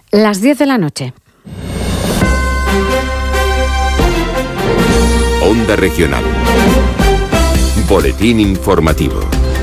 las 10 de la noche. Onda Regional. Boletín informativo.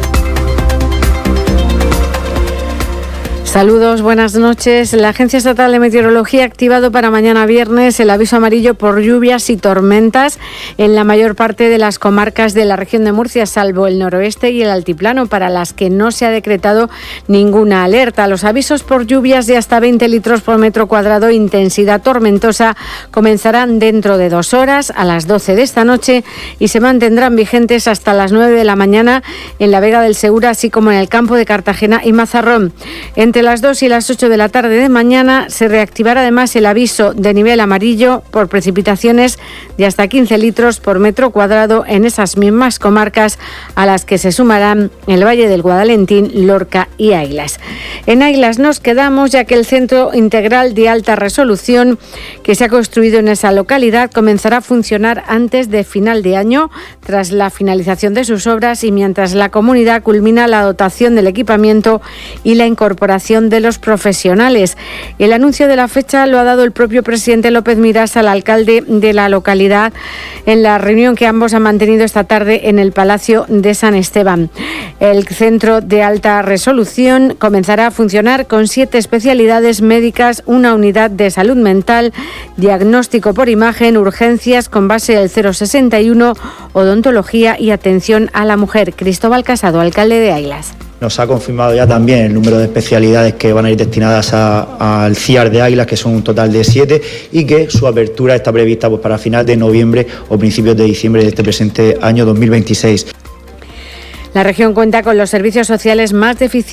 Saludos, buenas noches. La Agencia Estatal de Meteorología ha activado para mañana viernes el aviso amarillo por lluvias y tormentas en la mayor parte de las comarcas de la región de Murcia, salvo el noroeste y el altiplano, para las que no se ha decretado ninguna alerta. Los avisos por lluvias de hasta 20 litros por metro cuadrado, intensidad tormentosa, comenzarán dentro de 2 horas, a las 12 de esta noche, y se mantendrán vigentes hasta las 9 de la mañana en la Vega del Segura, así como en el campo de Cartagena y Mazarrón. Entre las 2 y las 8 de la tarde de mañana se reactivará además el aviso de nivel amarillo por precipitaciones de hasta 15 litros por metro cuadrado en esas mismas comarcas, a las que se sumarán el Valle del Guadalentín, Lorca y Aiglas. En Aiglas nos quedamos, ya que el Centro Integral de Alta Resolución que se ha construido en esa localidad comenzará a funcionar antes de final de año, tras la finalización de sus obras y mientras la comunidad culmina la dotación del equipamiento y la incorporación de los profesionales. El anuncio de la fecha lo ha dado el propio presidente López Miras al alcalde de la localidad en la reunión que ambos han mantenido esta tarde en el Palacio de San Esteban. El Centro de Alta Resolución comenzará a funcionar con 7 especialidades médicas, una unidad de salud mental, diagnóstico por imagen, urgencias con base del 061, odontología y atención a la mujer. Cristóbal Casado, alcalde de Aiglas. Nos ha confirmado ya también el número de especialidades que van a ir destinadas al CIAR de Aiglas, que son un total de 7, y que su apertura está prevista para final de noviembre o principios de diciembre de este presente año 2026. La región cuenta con los servicios sociales más deficientes